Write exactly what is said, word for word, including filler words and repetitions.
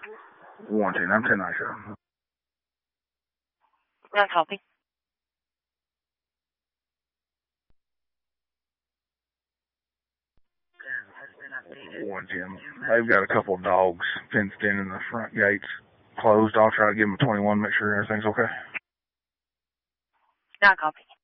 one ten, I'm ten nine seven. Not copy. one ten. They've got a couple of dogs fenced in and the front gates closed. I'll try to give them a twenty-one, make sure everything's okay. Not copy.